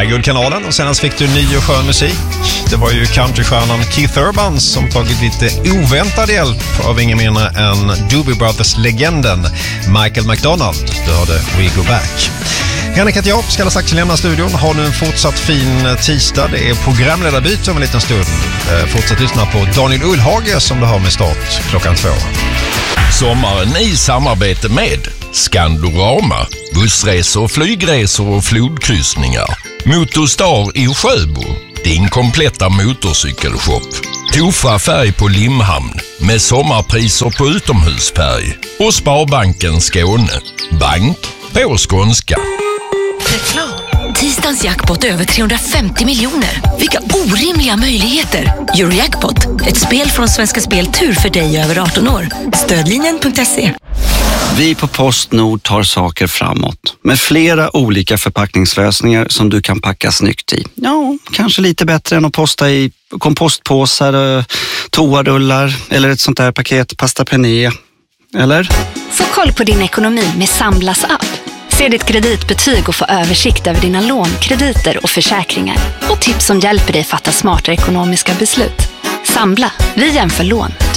här är Guldkanalen och senast fick du ny och skön musik. Det var ju countrystjärnan Keith Urban som tagit lite oväntad hjälp av ingen mindre än Doobie Brothers-legenden Michael McDonald. Du hörde We Go Back. Henrik heter jag, ska strax lämna studion. Har nu en fortsatt fin tisdag. Det är programledarbyte om en liten stund. Fortsätt lyssna på Daniel Ullhage som du har med start klockan 2. Sommaren i samarbete med Skandorama, bussresor, flygresor och flodkryssningar. Motorstar i Sjöbo, din kompletta motorcykelshop. Tofa färg på Limhamn med sommarpriser på utomhusfärg. Och Sparbanken Skåne, bank på skånska. Tisdagens jackpot över 350 miljoner. Vilka orimliga möjligheter. Eurojackpot, ett spel från Svenska Spel Tur för dig över 18 år. Stödlinjen.se. Vi på PostNord tar saker framåt med flera olika förpackningslösningar som du kan packa snyggt i. Ja, kanske lite bättre än att posta i kompostpåsar, toarullar eller ett sånt där paket pasta penne. Eller? Få koll på din ekonomi med Samblas app. Se ditt kreditbetyg och få översikt över dina lån, krediter och försäkringar. Och tips som hjälper dig fatta smarta ekonomiska beslut. Sambla, vi jämför lån.